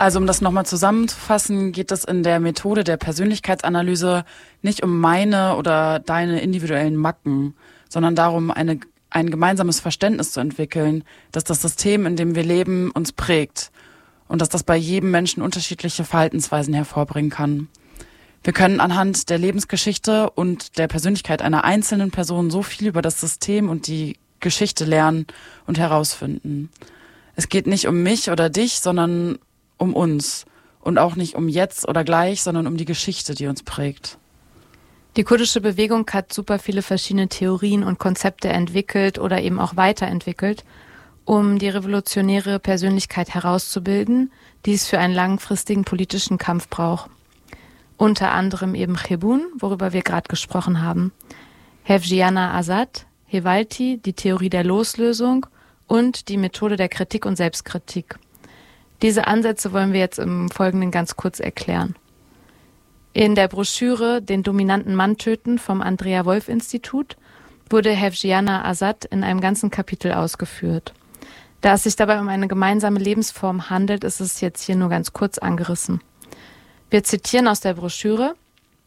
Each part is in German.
Also um das nochmal zusammenzufassen, geht es in der Methode der Persönlichkeitsanalyse nicht um meine oder deine individuellen Macken, sondern darum, ein gemeinsames Verständnis zu entwickeln, dass das System, in dem wir leben, uns prägt und dass das bei jedem Menschen unterschiedliche Verhaltensweisen hervorbringen kann. Wir können anhand der Lebensgeschichte und der Persönlichkeit einer einzelnen Person so viel über das System und die Geschichte lernen und herausfinden. Es geht nicht um mich oder dich, sondern um uns. Und auch nicht um jetzt oder gleich, sondern um die Geschichte, die uns prägt. Die kurdische Bewegung hat super viele verschiedene Theorien und Konzepte entwickelt oder eben auch weiterentwickelt, um die revolutionäre Persönlichkeit herauszubilden, die es für einen langfristigen politischen Kampf braucht. Unter anderem eben Chebun, worüber wir gerade gesprochen haben, Hevjiana Azad, Hevalti, die Theorie der Loslösung und die Methode der Kritik und Selbstkritik. Diese Ansätze wollen wir jetzt im Folgenden ganz kurz erklären. In der Broschüre Den dominanten Mann töten vom Andrea Wolf Institut wurde Hevjiana Azad in einem ganzen Kapitel ausgeführt. Da es sich dabei um eine gemeinsame Lebensform handelt, ist es jetzt hier nur ganz kurz angerissen. Wir zitieren aus der Broschüre: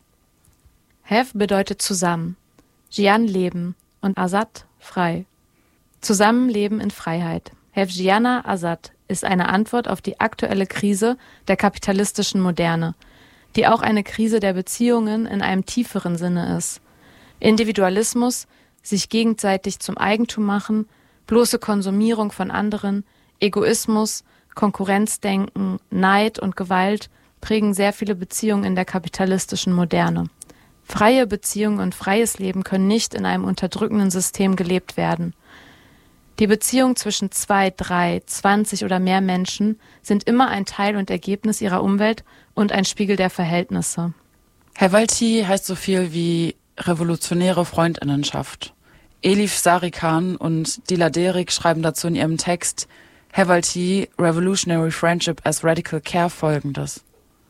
Hev bedeutet zusammen, Jian Leben und Azad frei. Zusammenleben in Freiheit. Hevjiana Azad ist eine Antwort auf die aktuelle Krise der kapitalistischen Moderne, die auch eine Krise der Beziehungen in einem tieferen Sinne ist. Individualismus, sich gegenseitig zum Eigentum machen, bloße Konsumierung von anderen, Egoismus, Konkurrenzdenken, Neid und Gewalt prägen sehr viele Beziehungen in der kapitalistischen Moderne. Freie Beziehungen und freies Leben können nicht in einem unterdrückenden System gelebt werden. Die Beziehungen zwischen 2, 3, 20 oder mehr Menschen sind immer ein Teil und Ergebnis ihrer Umwelt und ein Spiegel der Verhältnisse. Hevalti heißt so viel wie revolutionäre Freundinnenschaft. Elif Sarikan und Dila Derik schreiben dazu in ihrem Text Hevalti, Revolutionary Friendship as Radical Care Folgendes.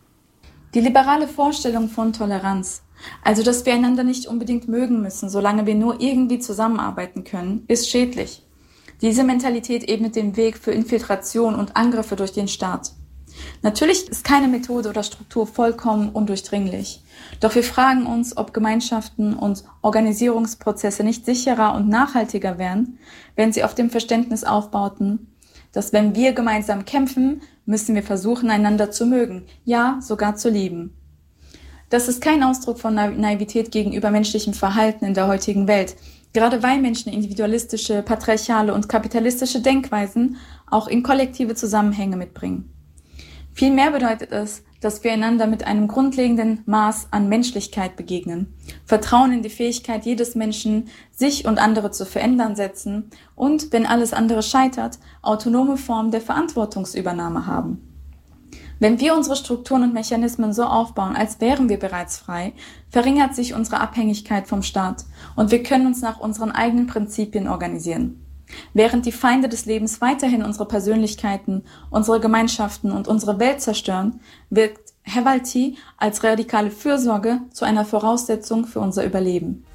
Die liberale Vorstellung von Toleranz, also dass wir einander nicht unbedingt mögen müssen, solange wir nur irgendwie zusammenarbeiten können, ist schädlich. Diese Mentalität ebnet den Weg für Infiltration und Angriffe durch den Staat. Natürlich ist keine Methode oder Struktur vollkommen undurchdringlich. Doch wir fragen uns, ob Gemeinschaften und Organisierungsprozesse nicht sicherer und nachhaltiger wären, wenn sie auf dem Verständnis aufbauten, dass wenn wir gemeinsam kämpfen, müssen wir versuchen, einander zu mögen, ja, sogar zu lieben. Das ist kein Ausdruck von Naivität gegenüber menschlichem Verhalten in der heutigen Welt, gerade weil Menschen individualistische, patriarchale und kapitalistische Denkweisen auch in kollektive Zusammenhänge mitbringen. Vielmehr bedeutet es, dass wir einander mit einem grundlegenden Maß an Menschlichkeit begegnen, Vertrauen in die Fähigkeit jedes Menschen, sich und andere zu verändern setzen und, wenn alles andere scheitert, autonome Formen der Verantwortungsübernahme haben. Wenn wir unsere Strukturen und Mechanismen so aufbauen, als wären wir bereits frei, verringert sich unsere Abhängigkeit vom Staat und wir können uns nach unseren eigenen Prinzipien organisieren. Während die Feinde des Lebens weiterhin unsere Persönlichkeiten, unsere Gemeinschaften und unsere Welt zerstören, wirkt Hevalti als radikale Fürsorge zu einer Voraussetzung für unser Überleben.